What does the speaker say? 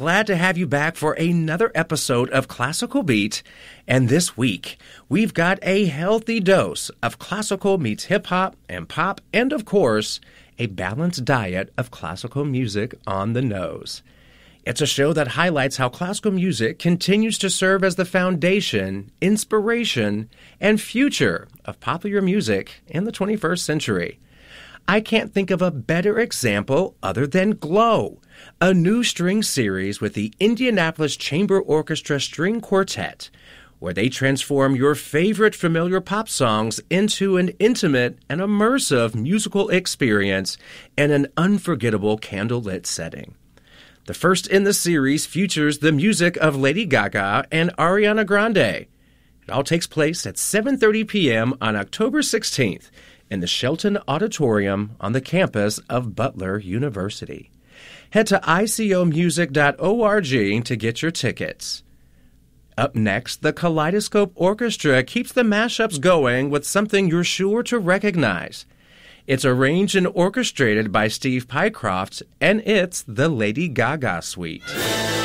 glad to have you back for another episode of Classical Beat. And this week, we've got a healthy dose of classical meets hip-hop and pop, and of course, a balanced diet of classical music on the nose. It's a show that highlights how classical music continues to serve as the foundation, inspiration, and future of popular music in the 21st century. I can't think of a better example other than Glow, a new string series with the Indianapolis Chamber Orchestra String Quartet, where they transform your favorite familiar pop songs into an intimate and immersive musical experience in an unforgettable candlelit setting. The first in the series features the music of Lady Gaga and Ariana Grande. It all takes place at 7:30 p.m. on October 16th in the Shelton Auditorium on the campus of Butler University. Head to icomusic.org to get your tickets. Up next, the Kaleidoscope Orchestra keeps the mashups going with something you're sure to recognize. It's arranged and orchestrated by Steve Pycroft, and it's the Lady Gaga Suite.